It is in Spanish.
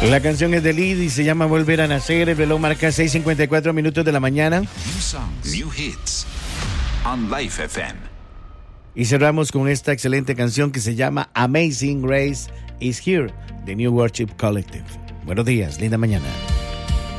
La canción es de Lid y se llama Volver a Nacer. El reloj marca 6:54 minutos de la mañana. New songs, new hits on Life FM. Y cerramos con esta excelente canción que se llama Amazing Grace is Here, de New Worship Collective. Buenos días, linda mañana.